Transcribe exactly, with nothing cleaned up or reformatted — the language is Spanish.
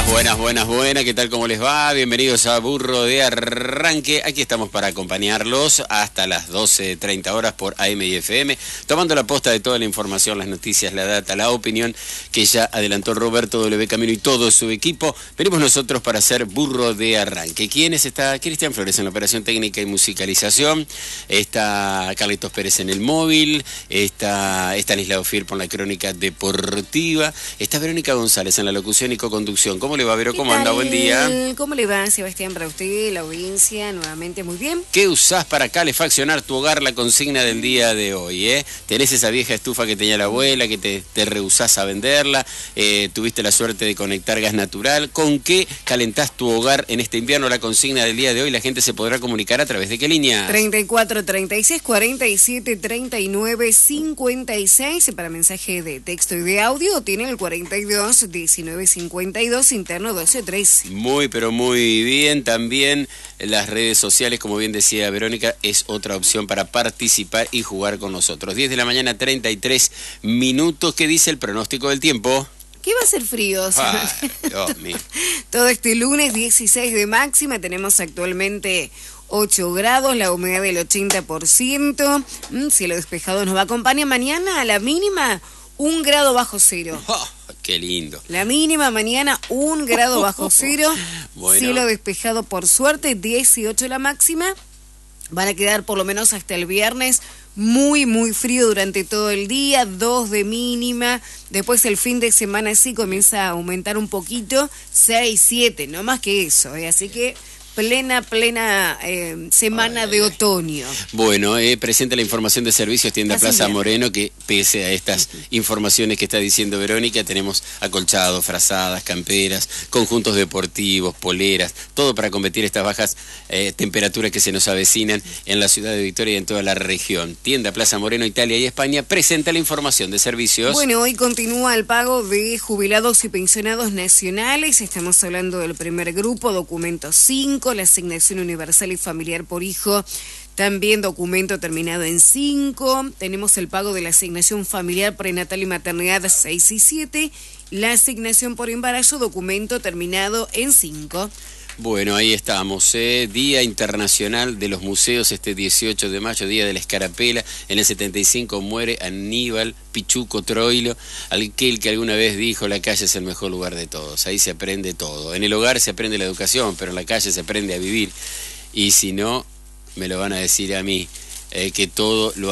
Buenas, buenas, buenas, ¿qué tal? ¿Cómo les va? Bienvenidos a Burro de Arranque. Aquí estamos para acompañarlos hasta las doce treinta horas por A M y F M, tomando la posta de toda la información, las noticias, la data, la opinión que ya adelantó Roberto W. Camino y todo su equipo. Venimos nosotros para hacer Burro de Arranque. ¿Quiénes? Está Cristian Flores en la operación técnica y musicalización, está Carlitos Pérez en el móvil, está Estanislao Firpo en la crónica deportiva, está Verónica González en la locución y co-conducción. ¿Cómo le va, Vero? ¿Cómo anda? Buen día. ¿Cómo le va, Sebastián, para usted, la audiencia? Nuevamente muy bien. ¿Qué usás para calefaccionar tu hogar? La consigna del día de hoy, ¿eh? ¿Tenés esa vieja estufa que tenía la abuela, que te, te rehusás a venderla? Eh, ¿Tuviste la suerte de conectar gas natural? ¿Con qué calentás tu hogar en este invierno? La consigna del día de hoy, la gente se podrá comunicar a través de qué línea. treinta y cuatro, treinta y seis, cuarenta y siete, treinta y nueve, cincuenta y seis. Para mensaje de texto y de audio tiene el cuarenta y dos, diecinueve, cincuenta y dos, interno doce trece. Muy, pero muy bien. También las redes sociales, como bien decía Verónica, es otra opción para participar y jugar con nosotros. diez de la mañana, treinta y tres minutos. ¿Qué dice el pronóstico del tiempo? ¿Qué va a ser frío? Ay, Dios mío. Todo este lunes, dieciséis de máxima, tenemos actualmente ocho grados, la humedad del ochenta por ciento, mm, cielo despejado nos va a acompañar. Mañana a la mínima, un grado bajo cero. Oh, qué lindo. La mínima mañana, un grado bajo cero, Bueno. Cielo despejado por suerte, dieciocho la máxima. Van a quedar por lo menos hasta el viernes muy, muy frío durante todo el día, dos de mínima. Después el fin de semana sí comienza a aumentar un poquito, seis, siete, no más que eso, ¿eh? Así que plena, plena eh, semana ay, de ay, otoño. Bueno, eh, presenta la información de servicios Tienda Así Plaza bien. Moreno, que pese a estas informaciones que está diciendo Verónica, tenemos acolchados, frazadas, camperas, conjuntos deportivos, poleras, todo para combatir estas bajas eh, temperaturas que se nos avecinan en la ciudad de Victoria y en toda la región. Tienda Plaza Moreno, Italia y España presenta la información de servicios. Bueno, hoy continúa el pago de jubilados y pensionados nacionales. Estamos hablando del primer grupo, documento cinco, la asignación universal y familiar por hijo, también documento terminado en cinco. Tenemos el pago de la asignación familiar prenatal y maternidad seis y siete, la asignación por embarazo, documento terminado en cinco. Bueno, ahí estamos, ¿eh? Día Internacional de los Museos, este dieciocho de mayo, Día de la Escarapela. En el setenta y cinco muere Aníbal Pichuco Troilo, aquel que alguna vez dijo: la calle es el mejor lugar de todos, ahí se aprende todo. En el hogar se aprende la educación, pero en la calle se aprende a vivir. Y si no, me lo van a decir a mí, eh, que todo lo